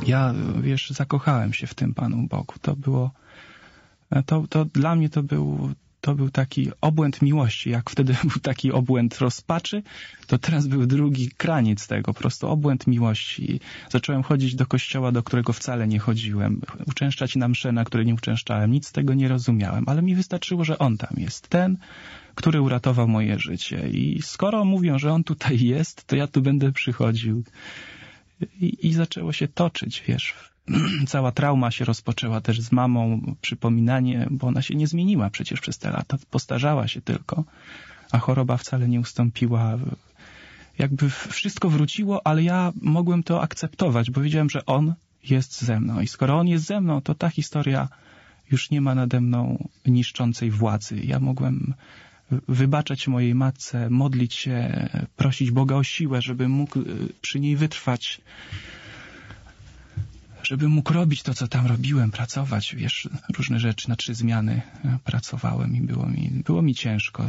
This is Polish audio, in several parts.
Ja, wiesz, zakochałem się w tym Panu Bogu. To było, to dla mnie to był taki obłęd miłości. Jak wtedy był taki obłęd rozpaczy, to teraz był drugi kraniec tego, po prostu obłęd miłości. Zacząłem chodzić do kościoła, do którego wcale nie chodziłem, uczęszczać na msze, na które nie uczęszczałem. Nic z tego nie rozumiałem, ale mi wystarczyło, że On tam jest. Ten, który uratował moje życie. I skoro mówią, że On tutaj jest, to ja tu będę przychodził. I zaczęło się toczyć, wiesz. Cała trauma się rozpoczęła też z mamą, przypominanie, bo ona się nie zmieniła przecież przez te lata, postarzała się tylko, a choroba wcale nie ustąpiła. Jakby wszystko wróciło, ale ja mogłem to akceptować, bo wiedziałem, że On jest ze mną. I skoro On jest ze mną, to ta historia już nie ma nade mną niszczącej władzy. Ja mogłem wybaczać mojej matce, modlić się, prosić Boga o siłę, żeby mógł przy niej wytrwać, żeby mógł robić to, co tam robiłem, pracować, wiesz, różne rzeczy, na 3 zmiany pracowałem i było mi ciężko.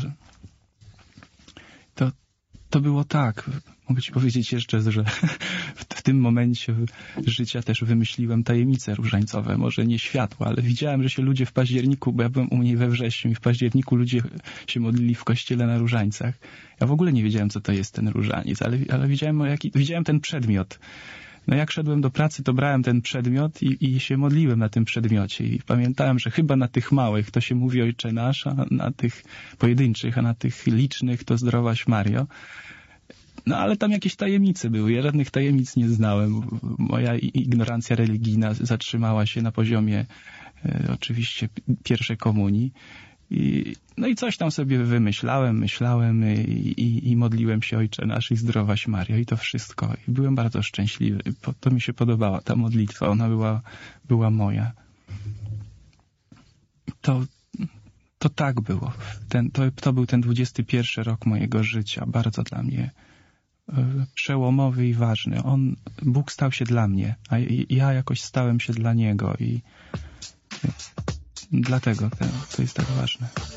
To było tak. Mogę ci powiedzieć jeszcze, że w tym momencie życia też wymyśliłem tajemnice różańcowe. Może nie światło, ale widziałem, że się ludzie w październiku, bo ja byłem u niej we wrześniu i w październiku ludzie się modlili w kościele na różańcach. Ja w ogóle nie wiedziałem, co to jest ten różaniec, ale widziałem ten przedmiot. No jak szedłem do pracy, to brałem ten przedmiot i się modliłem na tym przedmiocie. I pamiętałem, że chyba na tych małych to się mówi Ojcze Nasz, a na tych pojedynczych, a na tych licznych to Zdrowaś Mario. No ale tam jakieś tajemnice były. Ja żadnych tajemnic nie znałem. Moja ignorancja religijna zatrzymała się na poziomie oczywiście pierwszej komunii. No i coś tam sobie myślałem i modliłem się Ojcze Nasz i Zdrowaś Mario i to wszystko. I byłem bardzo szczęśliwy. To mi się podobała ta modlitwa. Ona była moja. To tak było. To był ten 21 rok mojego życia. Bardzo dla mnie przełomowy i ważny. Bóg stał się dla mnie, a ja jakoś stałem się dla Niego i dlatego to jest tak ważne.